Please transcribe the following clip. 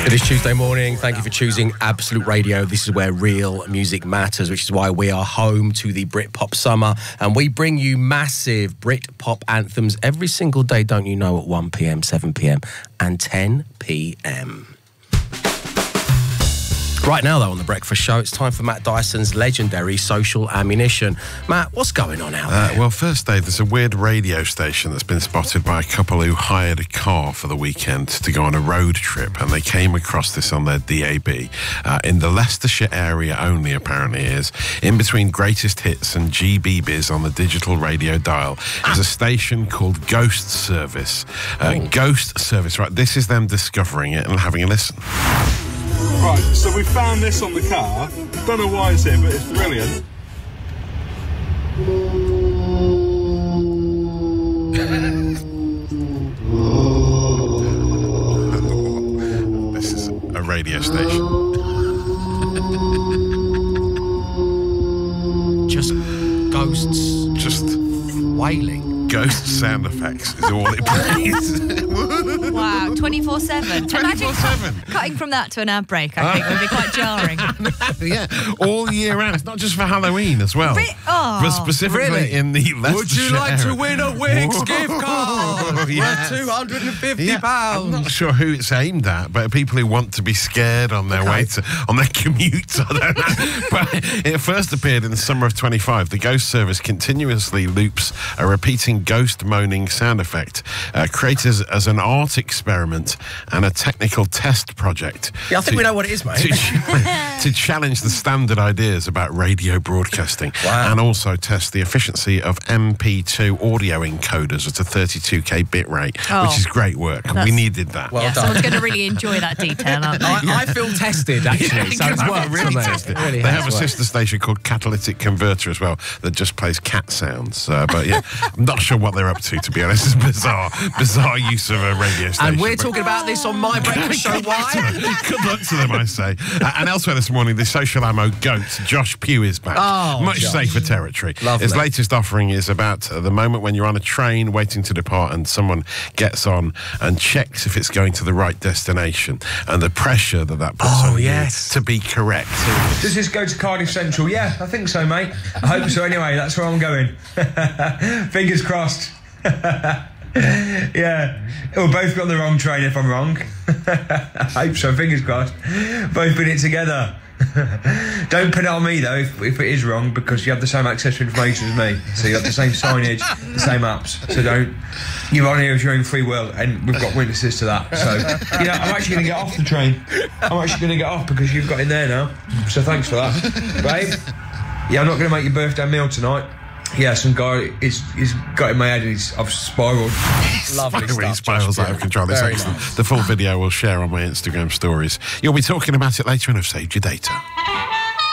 It is Tuesday morning. Thank you for choosing Absolute Radio. This is where real music matters, which is why we are home to the Britpop Summer. And we bring you massive Britpop anthems every single day, don't you know, at 1 p.m, 7 p.m, and 10 p.m. Right now, though, on The Breakfast Show, it's time for Matt Dyson's legendary Social Ammunition. Matt, what's going on out there? Well, first, Dave, there's a weird radio station that's been spotted by a couple who hired a car for the weekend to go on a road trip, and they came across this on their DAB. In the Leicestershire area only, apparently, is in between Greatest Hits and GB Biz on the digital radio dial is a station called Ghost Service. Ghost Service, right, this is them discovering it and having a listen. Right, so we found this on the car. Don't know why it's here, but it's brilliant. This is a radio station. Just ghosts. Just wailing. Ghost sound effects is all it plays. Wow, 24/7. 24/7. Cutting from that to an ad break, I think, would be quite jarring. Yeah, all year round. It's not just for Halloween as well. But specifically really? in the Leicestershire Would you like to area. win a Wix gift card? Yes. Worth £250. Yeah, I'm not sure who it's aimed at, but people who want to be scared on their way to on their commute. I don't know. But it first appeared in the summer of 25. The Ghost Service continuously loops a repeating ghost moaning sound effect, created as an art experiment and a technical test project. Yeah, I think we know what it is, mate. To challenge the standard ideas about radio broadcasting. Wow. And also test the efficiency of MP2 audio encoders at a 32k bit rate, which is great work. We needed that. Well done. Someone's going to really enjoy that detail, aren't they? I feel tested, actually. So it's worked really for me. tested. It really They has have a worked. sister station called Catalytic Converter as well that just plays cat sounds. But yeah, I'm not sure what they're up to be honest. It's bizarre use of a radio station. And we're talking about this on My Breakfast Show. Why? Good luck to them, I say. And elsewhere this morning, the Social Ammo GOAT, Josh Pugh, is back. Much Josh. safer territory. Lovely. His latest offering is about the moment when you're on a train waiting to depart and someone gets on and checks if it's going to the right destination and the pressure that puts on you to be correct. Does this go to Cardiff Central? Yeah, I think so, mate. I hope so anyway. That's where I'm going. Fingers crossed. Yeah. We'll both be on the wrong train if I'm wrong. I hope so, fingers crossed. Both been it together. Don't put it on me though if it is wrong, because you have the same access to information as me. So you have the same signage, the same apps. So don't. You're on here of your own free will, and we've got witnesses to that. So, you know, I'm actually going to get off the train. I'm actually going to get off because you've got in there now. So thanks for that, babe. Yeah, I'm not going to make your birthday meal tonight. Yeah, some guy he's got in my head and I've spiralled. Lovely He stuff. spirals out of control. It's Very excellent. nice. The full video we'll share on my Instagram stories. You'll be talking about it later, and I've saved your data.